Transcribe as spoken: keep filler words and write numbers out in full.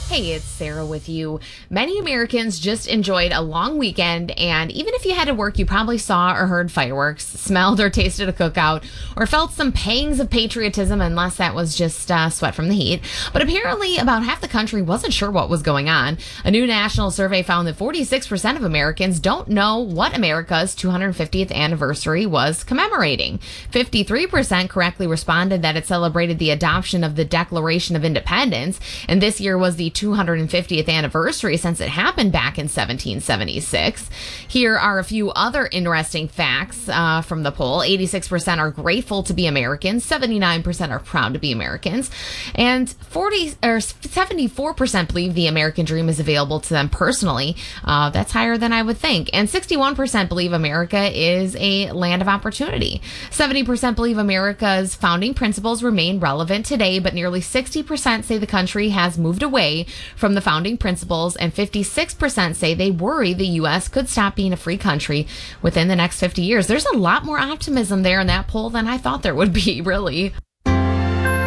Hey, it's Sarah with you. Many Americans just enjoyed a long weekend, and even if you had to work, you probably saw or heard fireworks, smelled or tasted a cookout, or felt some pangs of patriotism, unless that was just uh, sweat from the heat. But apparently, about half the country wasn't sure what was going on. A new national survey found that forty-six percent of Americans don't know what America's two hundred fiftieth anniversary was commemorating. fifty-three percent correctly responded that it celebrated the adoption of the Declaration of Independence, and this year was the two hundred fiftieth anniversary since it happened back in seventeen seventy-six. Here are a few other interesting facts uh, from the poll. eighty-six percent are grateful to be Americans, seventy-nine percent are proud to be Americans, and forty or seventy-four percent believe the American dream is available to them personally. Uh, that's higher than I would think. And sixty-one percent believe America is a land of opportunity. seventy percent believe America's founding principles remain relevant today, but nearly sixty percent say the country has moved away from the founding principles, and fifty-six percent say they worry the U S could stop being a free country within the next fifty years. There's a lot more optimism there in that poll than I thought there would be, really.